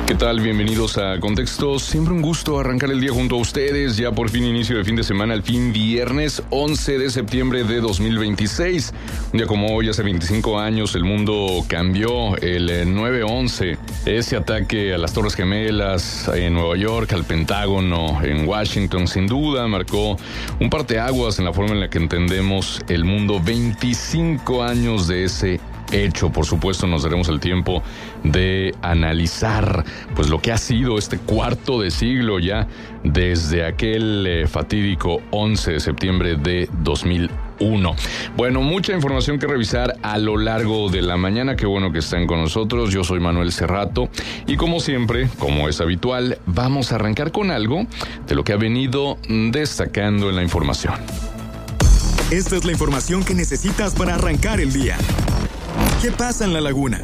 ¿Qué tal? Bienvenidos a Contexto. Siempre un gusto arrancar el día junto a ustedes. Ya por fin inicio de fin de semana, al fin viernes 11 de septiembre de 2026. Un día como hoy, hace 25 años, el mundo cambió. El 9/11, ese ataque a las Torres Gemelas en Nueva York, al Pentágono en Washington, sin duda marcó un parteaguas en la forma en la que entendemos el mundo. 25 años de ese hecho. Por supuesto, nos daremos el tiempo de analizar pues lo que ha sido este cuarto de siglo ya desde aquel fatídico 11 de septiembre de 2001. Bueno, mucha información que revisar a lo largo de la mañana. Qué bueno que están con nosotros. Yo soy Manuel Cerrato y como siempre, como es habitual, vamos a arrancar con algo de lo que ha venido destacando en la información. Esta es la información que necesitas para arrancar el día. ¿Qué pasa en La Laguna?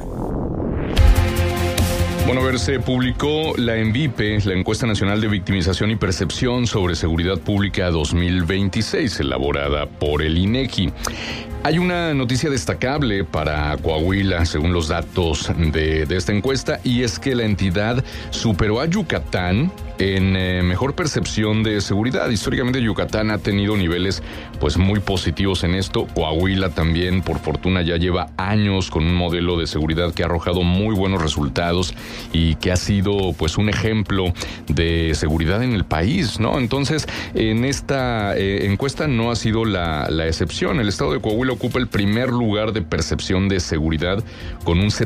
Bueno, a ver, se publicó la ENVIPE, la Encuesta Nacional de Victimización y Percepción sobre Seguridad Pública 2026, elaborada por el INEGI. Hay una noticia destacable para Coahuila, según los datos de esta encuesta, y es que la entidad superó a Yucatán en mejor percepción de seguridad. Históricamente Yucatán ha tenido niveles pues muy positivos en esto. Coahuila también, por fortuna, ya lleva años con un modelo de seguridad que ha arrojado muy buenos resultados y que ha sido pues un ejemplo de seguridad en el país, ¿no? Entonces, en esta encuesta no ha sido la excepción. El estado de Coahuila ocupa el primer lugar de percepción de seguridad con un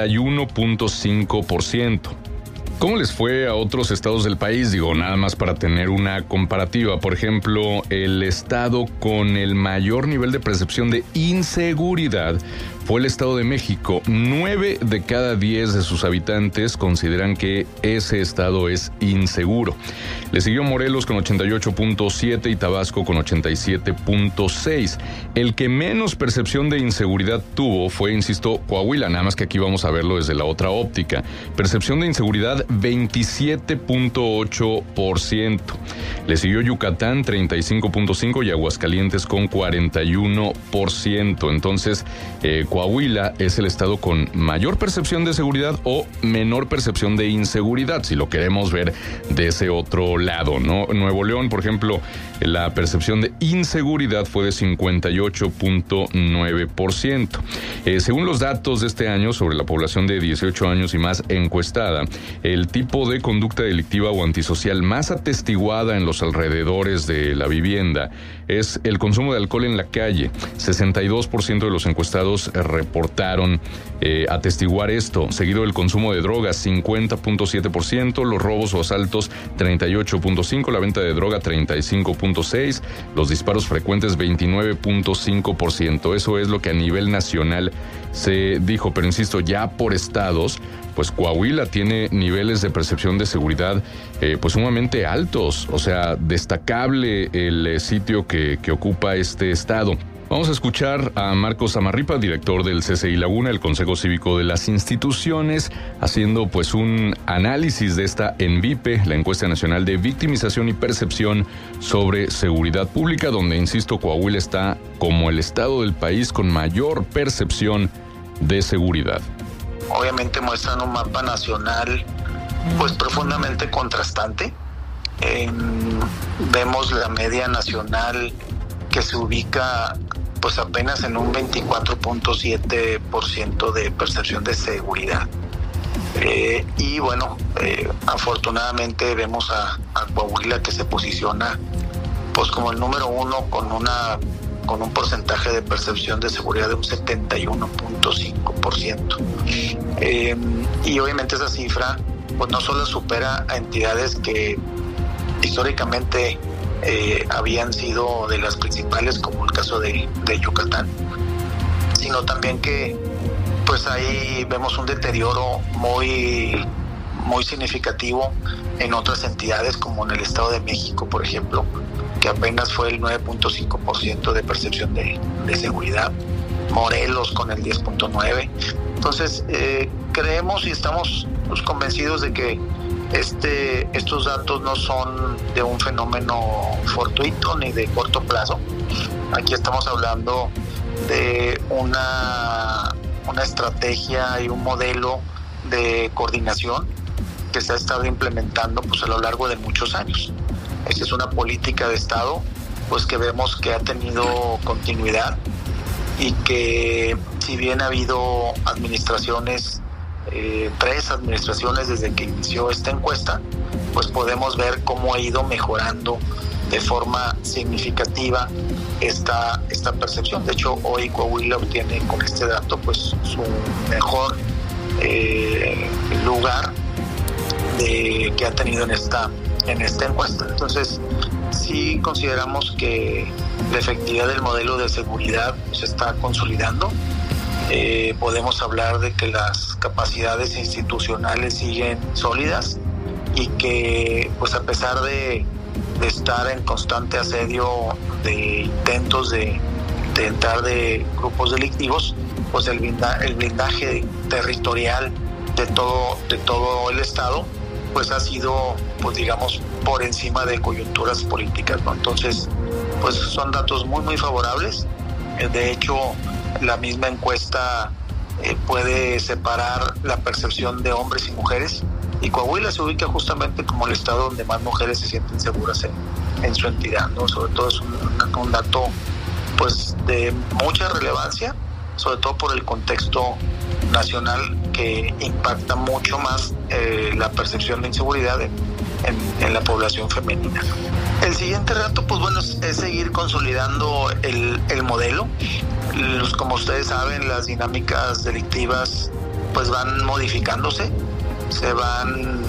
71.5%. ¿Cómo les fue a otros estados del país? Digo, nada más para tener una comparativa. Por ejemplo, el estado con el mayor nivel de percepción de inseguridad fue el Estado de México. 9 de cada 10 de sus habitantes consideran que ese estado es inseguro. Le siguió Morelos con 88.7 y Tabasco con 87.6. El que menos percepción de inseguridad tuvo fue, insisto, Coahuila, nada más que aquí vamos a verlo desde la otra óptica. Percepción de inseguridad 27.8%. Le siguió Yucatán 35.5 y Aguascalientes con 41%. Entonces, Coahuila es el estado con mayor percepción de seguridad o menor percepción de inseguridad, si lo queremos ver de ese otro lado, ¿no? Nuevo León, por ejemplo, la percepción de inseguridad fue de 58.9%. Según los datos de este año sobre la población de 18 años y más encuestada, el tipo de conducta delictiva o antisocial más atestiguada en los alrededores de la vivienda es el consumo de alcohol en la calle. 62% de los encuestados reportaron atestiguar esto, seguido del consumo de drogas, 50.7%, los robos o asaltos, 38.5%, la venta de droga, 35.6%, los disparos frecuentes, 29.5%. Eso es lo que a nivel nacional se dijo, pero insisto, ya por estados, pues Coahuila tiene niveles de percepción de seguridad pues sumamente altos, o sea, destacable el sitio que ocupa este estado. Vamos a escuchar a Marcos Amarripa, director del CCI Laguna, el Consejo Cívico de las Instituciones, haciendo pues un análisis de esta ENVIPE, la Encuesta Nacional de Victimización y Percepción sobre Seguridad Pública, donde, insisto, Coahuila está como el estado del país con mayor percepción de seguridad. Obviamente muestran un mapa nacional pues profundamente contrastante. Vemos la media nacional que se ubica pues apenas en un 24.7% de percepción de seguridad. Y bueno, afortunadamente vemos a Coahuila que se posiciona pues como el número uno con un porcentaje de percepción de seguridad de un 71.5%. Y obviamente esa cifra pues no solo supera a entidades que históricamente habían sido de las principales, como el caso de Yucatán, sino también que pues ahí vemos un deterioro muy significativo en otras entidades, como en el Estado de México, por ejemplo, que apenas fue el 9.5% de percepción de seguridad. Morelos con el 10.9%. Entonces, creemos y estamos pues, convencidos de que estos datos no son de un fenómeno fortuito ni de corto plazo. Aquí estamos hablando de una estrategia y un modelo de coordinación que que se ha estado implementando pues a lo largo de muchos años. Esta es una política de Estado pues que vemos que ha tenido continuidad y que si bien ha habido administraciones, 3 administraciones desde que inició esta encuesta, pues podemos ver cómo ha ido mejorando de forma significativa esta percepción. De hecho, hoy Coahuila obtiene con este dato pues su mejor lugar que ha tenido en esta encuesta. Entonces, sí consideramos que la efectividad del modelo de seguridad se está consolidando. Podemos hablar de que las capacidades institucionales siguen sólidas y que, pues a pesar de estar en constante asedio de intentos de entrar de grupos delictivos, pues el blindaje territorial de todo el Estado pues ha sido, pues digamos, por encima de coyunturas políticas, ¿no? Entonces, pues son datos muy, muy favorables. De hecho, la misma encuesta puede separar la percepción de hombres y mujeres, y Coahuila se ubica justamente como el estado donde más mujeres se sienten seguras en su entidad, ¿no? Sobre todo es un dato pues de mucha relevancia, sobre todo por el contexto nacional que impacta mucho más la percepción de inseguridad en la población femenina. El siguiente reto, pues bueno, es seguir consolidando el modelo. Como ustedes saben, las dinámicas delictivas pues van modificándose, se van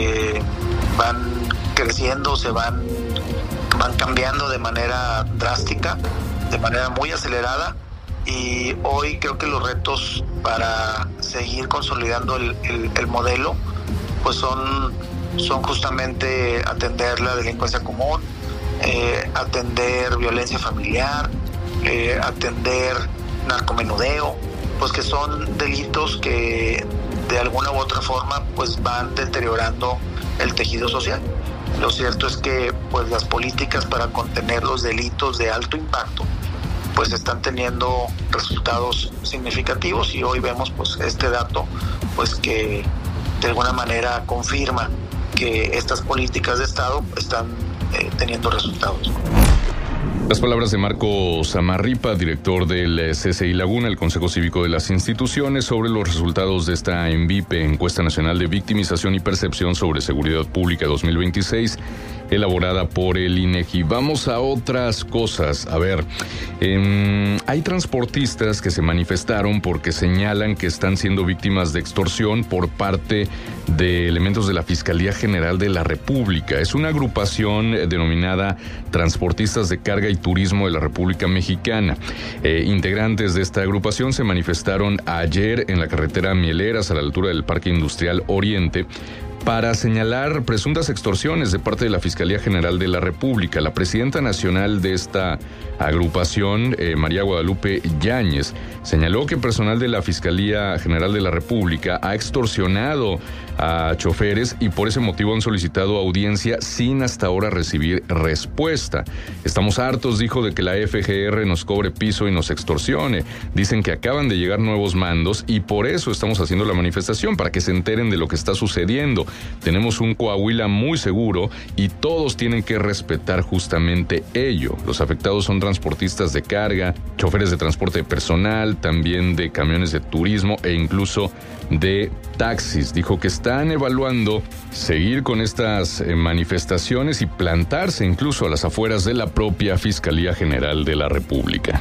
creciendo, van cambiando de manera drástica, de manera muy acelerada, y hoy creo que los retos para seguir consolidando el modelo pues son justamente atender la delincuencia común, atender violencia familiar, atender narcomenudeo, pues que son delitos que de alguna u otra forma pues van deteriorando el tejido social. Lo cierto es que pues las políticas para contener los delitos de alto impacto pues están teniendo resultados significativos, y hoy vemos pues este dato pues que de alguna manera confirma que estas políticas de Estado están teniendo resultados. Las palabras de Marco Samarripa, director del CCI Laguna, el Consejo Cívico de las Instituciones, sobre los resultados de esta ENVIPE, Encuesta Nacional de Victimización y Percepción sobre Seguridad Pública 2026, elaborada por el INEGI. Vamos a otras cosas. A ver, hay transportistas que se manifestaron porque señalan que están siendo víctimas de extorsión por parte de elementos de la Fiscalía General de la República. Es una agrupación denominada Transportistas de Carga y Turismo de la República Mexicana. Integrantes de esta agrupación se manifestaron ayer en la carretera Mieleras, a la altura del Parque Industrial Oriente, para señalar presuntas extorsiones de parte de la Fiscalía General de la República. La presidenta nacional de esta agrupación, María Guadalupe Yáñez, señaló que personal de la Fiscalía General de la República ha extorsionado a choferes y por ese motivo han solicitado audiencia sin hasta ahora recibir respuesta. Estamos hartos, dijo, de que la FGR nos cobre piso y nos extorsione. Dicen que acaban de llegar nuevos mandos y por eso estamos haciendo la manifestación, para que se enteren de lo que está sucediendo. Tenemos un Coahuila muy seguro y todos tienen que respetar justamente ello. Los afectados son transportistas de carga, choferes de transporte personal, también de camiones de turismo e incluso de taxis. Dijo que están evaluando seguir con estas manifestaciones y plantarse incluso a las afueras de la propia Fiscalía General de la República.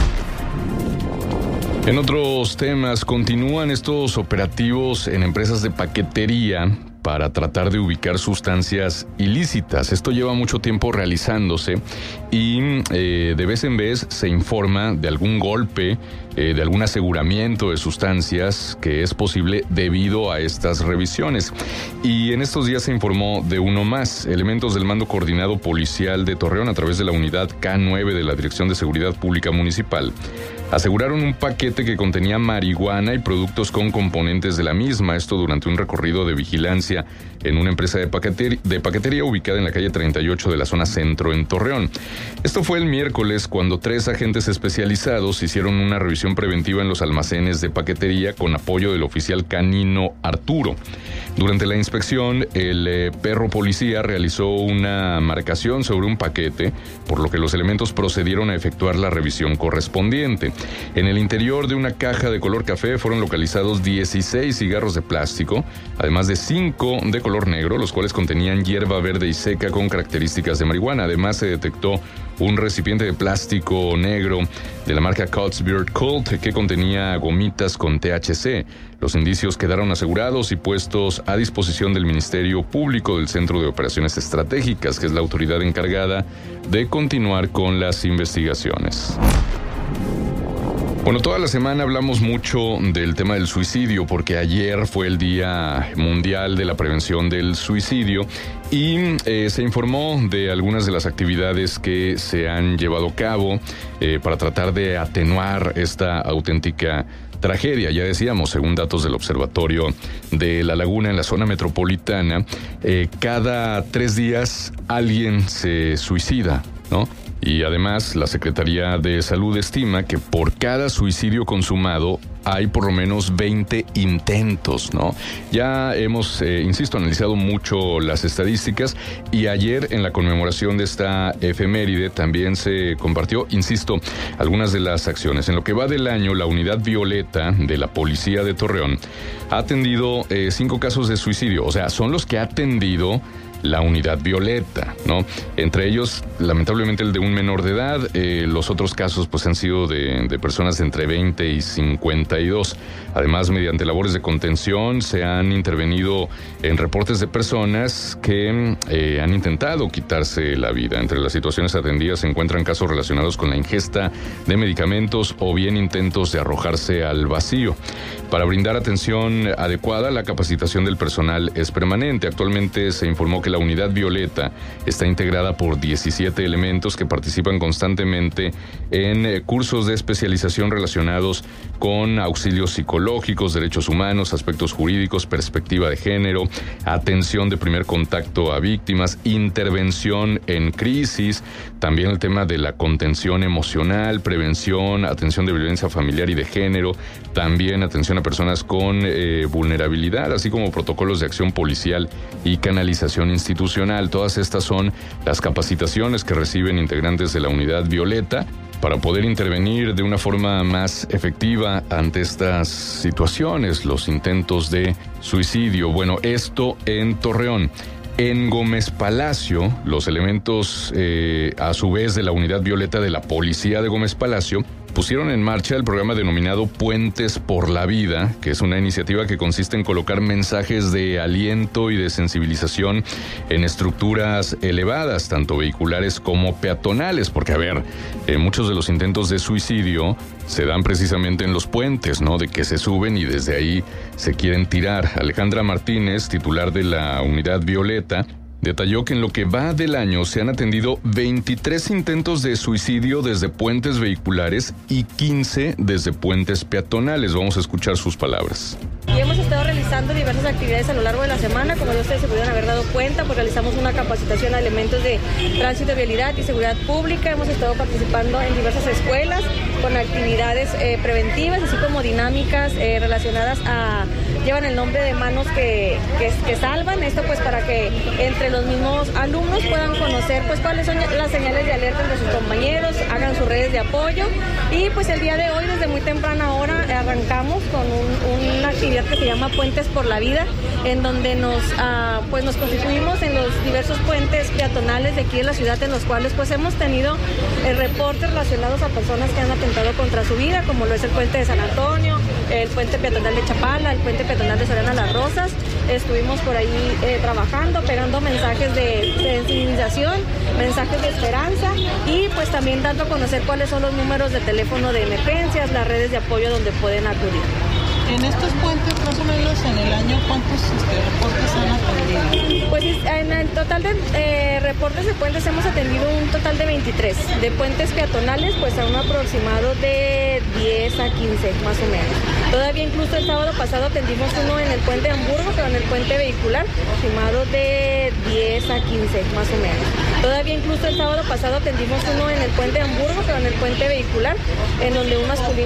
En otros temas, continúan estos operativos en empresas de paquetería para tratar de ubicar sustancias ilícitas. Esto lleva mucho tiempo realizándose y de vez en vez se informa de algún golpe, de algún aseguramiento de sustancias que es posible debido a estas revisiones. Y en estos días se informó de uno más. Elementos del Mando Coordinado Policial de Torreón, a través de la unidad K9 de la Dirección de Seguridad Pública Municipal, aseguraron un paquete que contenía marihuana y productos con componentes de la misma. Esto durante un recorrido de vigilancia en una empresa de paquetería ubicada en la calle 38 de la zona centro en Torreón. Esto fue el miércoles, cuando 3 agentes especializados hicieron una revisión preventiva en los almacenes de paquetería con apoyo del oficial canino Arturo. Durante la inspección, el perro policía realizó una marcación sobre un paquete, por lo que los elementos procedieron a efectuar la revisión correspondiente. En el interior de una caja de color café fueron localizados 16 cigarros de plástico, además de 5 de color negro, los cuales contenían hierba verde y seca con características de marihuana. Además, se detectó un recipiente de plástico negro de la marca Coats Beard Cult que contenía gomitas con THC. Los indicios quedaron asegurados y puestos a disposición del Ministerio Público del Centro de Operaciones Estratégicas, que es la autoridad encargada de continuar con las investigaciones. Bueno, toda la semana hablamos mucho del tema del suicidio porque ayer fue el Día Mundial de la Prevención del Suicidio y se informó de algunas de las actividades que se han llevado a cabo para tratar de atenuar esta auténtica tragedia. Ya decíamos, según datos del Observatorio de La Laguna en la zona metropolitana, cada 3 días alguien se suicida, ¿no? Y además, la Secretaría de Salud estima que por cada suicidio consumado hay por lo menos 20 intentos, ¿no? Ya hemos, insisto, analizado mucho las estadísticas y ayer en la conmemoración de esta efeméride también se compartió, insisto, algunas de las acciones. En lo que va del año, la Unidad Violeta de la Policía de Torreón ha atendido 5 casos de suicidio, o sea, son los que ha atendido la Unidad Violeta, ¿no? Entre ellos, lamentablemente, el de un menor de edad. Los otros casos, pues, han sido de personas de entre 20 y 52. Además, mediante labores de contención, se han intervenido en reportes de personas que han intentado quitarse la vida. Entre las situaciones atendidas se encuentran casos relacionados con la ingesta de medicamentos o bien intentos de arrojarse al vacío. Para brindar atención adecuada, la capacitación del personal es permanente. Actualmente se informó que la Unidad Violeta está integrada por 17 elementos que participan constantemente en cursos de especialización relacionados con auxilios psicológicos, derechos humanos, aspectos jurídicos, perspectiva de género, atención de primer contacto a víctimas, intervención en crisis, también el tema de la contención emocional, prevención, atención de violencia familiar y de género, también atención a personas con vulnerabilidad, así como protocolos de acción policial y canalización institucional. Todas estas son las capacitaciones que reciben integrantes de la Unidad Violeta para poder intervenir de una forma más efectiva ante estas situaciones, los intentos de suicidio. Bueno, esto en Torreón. En Gómez Palacio, los elementos, a su vez, de la Unidad Violeta de la Policía de Gómez Palacio, pusieron en marcha el programa denominado Puentes por la Vida, que es una iniciativa que consiste en colocar mensajes de aliento y de sensibilización en estructuras elevadas, tanto vehiculares como peatonales, porque, a ver, muchos de los intentos de suicidio se dan precisamente en los puentes, ¿no? De que se suben y desde ahí se quieren tirar. Alejandra Martínez, titular de la Unidad Violeta, detalló que en lo que va del año se han atendido 23 intentos de suicidio desde puentes vehiculares y 15 desde puentes peatonales. Vamos a escuchar sus palabras. Y hemos estado realizando diversas actividades a lo largo de la semana, como ya ustedes se pudieron haber dado cuenta, pues realizamos una capacitación a elementos de tránsito, vialidad y seguridad pública. Hemos estado participando en diversas escuelas con actividades preventivas, así como dinámicas relacionadas a, llevan el nombre de Manos que Salvan, esto pues para que entre los mismos alumnos puedan conocer pues cuáles son las señales de alerta de sus compañeros, hagan sus redes de apoyo. Y pues el día de hoy, desde muy temprana hora, arrancamos con una actividad que se llama Puentes por la Vida, en donde nos constituimos en los diversos puentes peatonales de aquí de la ciudad, en los cuales pues hemos tenido reportes relacionados a personas que han atentado contra su vida, como lo es el puente de San Antonio, el puente peatonal de Chapala, el puente peatonal de Soriana Las Rosas. Estuvimos por ahí trabajando, pegando mensajes de sensibilización, mensajes de esperanza y pues también dando a conocer cuáles son los números de teléfono de emergencias, las redes de apoyo donde pueden acudir. En estos puentes, más o menos en el año, ¿cuántos reportes han atendido? Pues en el total de reportes de puentes hemos atendido un total de 23. De puentes peatonales, pues a un aproximado de 10 a 15, más o menos. Todavía incluso el sábado pasado atendimos uno en el puente de Hamburgo, pero en el puente vehicular, aproximado de 10 a 15, más o menos. Todavía incluso el sábado pasado atendimos uno en el puente de Hamburgo, pero en el puente vehicular, en donde un